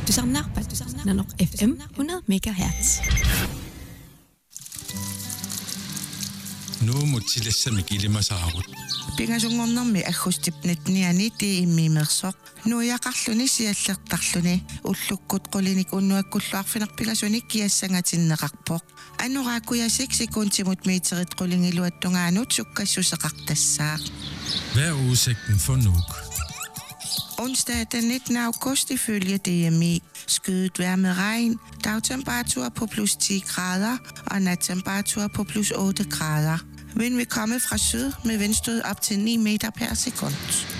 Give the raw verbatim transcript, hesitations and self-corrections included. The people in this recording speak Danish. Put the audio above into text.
Pastusarnaar, Pastusarnaar, F M hundrede megahertz. Nu mutilassami ilimasaarut. Pingasungornermi aggustipnitniani tiimmiimersoq nuiaqarluni siallertarluni ullukkut qulinik unnuakkulluarfinerpigasunik kiassangatinneqarpoq anuraakuyasik sekuntimut meterit qulingiluattungaanut sukkassuseqartassaaq. Hvad er udsigten for Nuuk? Onsdag den nittende august ifølge D M I skyet vejr med regn, dagtemperatur på plus ti grader og nattemperatur på plus otte grader. Vind vil komme fra syd med vindstød op til ni meter per sekund.